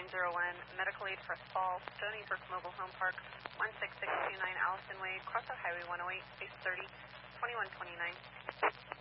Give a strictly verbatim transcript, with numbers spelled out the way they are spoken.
nine zero one, medical aid for Fall, Stony Brook Mobile Home Park, one six six two nine Allison Way, Crossroad Highway one oh eight, space thirty, twenty-one twenty-nine.